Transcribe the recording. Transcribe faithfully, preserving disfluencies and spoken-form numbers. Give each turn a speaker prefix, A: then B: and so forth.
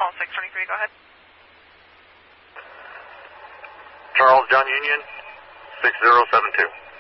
A: Paul six twenty-three, go ahead.
B: Charles, John Union, six zero seven two.